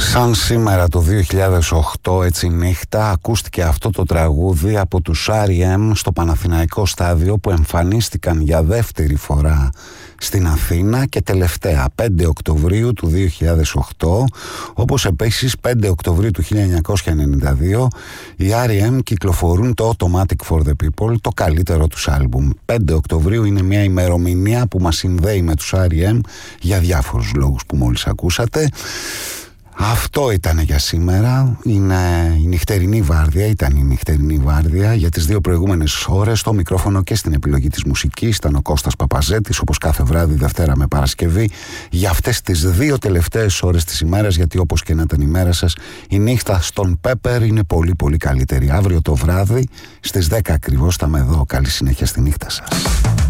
Σαν σήμερα το 2008, έτσι νύχτα, ακούστηκε αυτό το τραγούδι από τους R.E.M. στο Παναθηναϊκό στάδιο, που εμφανίστηκαν για δεύτερη φορά στην Αθήνα και τελευταία 5 Οκτωβρίου του 2008, όπως επίσης 5 Οκτωβρίου του 1992 οι R.E.M. κυκλοφορούν το Automatic for the People, το καλύτερο τους άλμπουμ. 5 Οκτωβρίου είναι μια ημερομηνία που μας συνδέει με τους R.E.M. για διάφορους λόγους που μόλις ακούσατε. Αυτό ήταν για σήμερα. Είναι η νυχτερινή βάρδια, ήταν η νυχτερινή βάρδια. Για τις δύο προηγούμενες ώρες στο μικρόφωνο και στην επιλογή της μουσικής ήταν ο Κώστας Παπαζέτης, όπως κάθε βράδυ, Δευτέρα με Παρασκευή, για αυτές τις δύο τελευταίες ώρες της ημέρας, γιατί όπως και να ήταν η μέρα σας, η νύχτα στον Πέπερ είναι πολύ πολύ καλύτερη. Αύριο το βράδυ στις 10 ακριβώς θα είμαι εδώ. Καλή συνέχεια στη νύχτα σας.